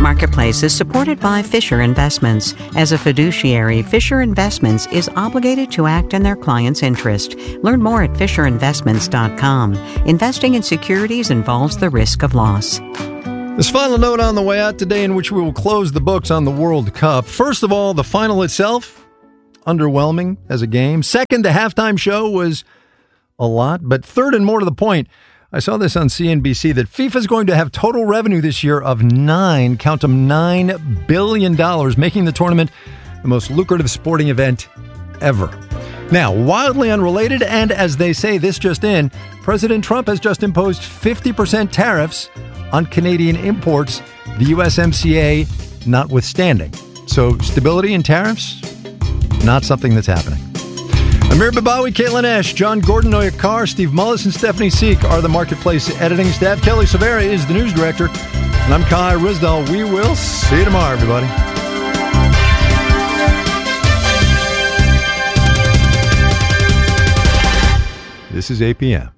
Marketplace is supported by Fisher Investments. As a fiduciary, Fisher Investments is obligated to act in their client's interest. Learn more at FisherInvestments.com. Investing in securities involves the risk of loss. This final note on the way out today, in which we will close the books on the World Cup. First of all, the final itself, underwhelming as a game. Second, the halftime show was a lot. But third, and more to the point, I saw this on CNBC, that FIFA is going to have total revenue this year of $9 billion, making the tournament the most lucrative sporting event ever. Now, wildly unrelated, and as they say, this just in, President Trump has just imposed 50% tariffs on Canadian imports, the USMCA notwithstanding. So stability in tariffs, not something that's happening. Amir Babawi, Caitlin Ash, John Gordon, Noya Carr, Steve Mullis, and Stephanie Seek are the Marketplace editing staff. Kelly Severa is the news director. And I'm Kai Rizdal. We will see you tomorrow, everybody. This is APM.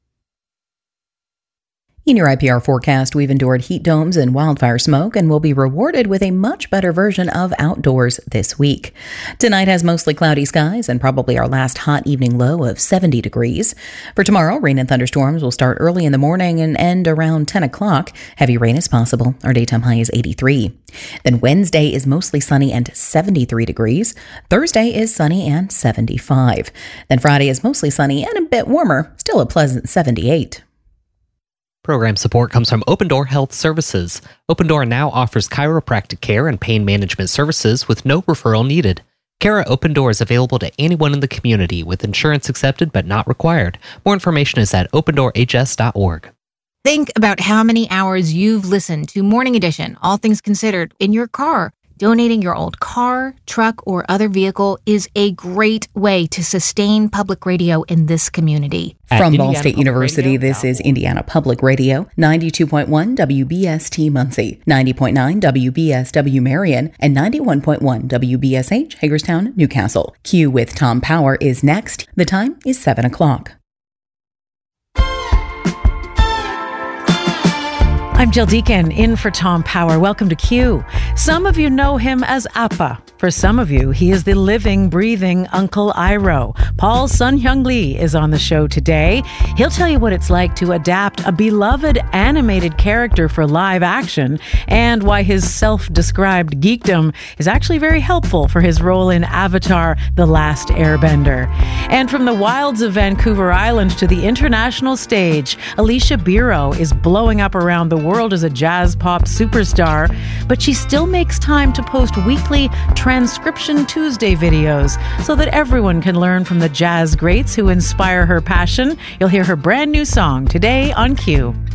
In your IPR forecast, we've endured heat domes and wildfire smoke and will be rewarded with a much better version of outdoors this week. Tonight has mostly cloudy skies and probably our last hot evening low of 70 degrees. For tomorrow, rain and thunderstorms will start early in the morning and end around 10 o'clock. Heavy rain is possible. Our daytime high is 83. Then Wednesday is mostly sunny and 73 degrees. Thursday is sunny and 75. Then Friday is mostly sunny and a bit warmer, still a pleasant 78. Program support comes from Open Door Health Services. Open Door now offers chiropractic care and pain management services with no referral needed. Care at Open Door is available to anyone in the community with insurance accepted but not required. More information is at opendoorhs.org. Think about how many hours you've listened to Morning Edition, All Things Considered, in your car. Donating your old car, truck, or other vehicle is a great way to sustain public radio in this community. From Ball State University, this is Indiana Public Radio, 92.1 WBST Muncie, 90.9 WBSW Marion, and 91.1 WBSH Hagerstown, Newcastle. Q with Tom Power is next. The time is 7 o'clock. I'm Jill Deacon, in for Tom Power. Welcome to Q. Some of you know him as Appa. For some of you, he is the living, breathing Uncle Iroh. Paul Sun-Hyung Lee is on the show today. He'll tell you what it's like to adapt a beloved animated character for live action and why his self-described geekdom is actually very helpful for his role in Avatar: The Last Airbender. And from the wilds of Vancouver Island to the international stage, Alicia Biro is blowing up around the world as a jazz pop superstar, but she still makes time to post weekly Transcription Tuesday videos so that everyone can learn from the jazz greats who inspire her passion. You'll hear her brand new song today on Q.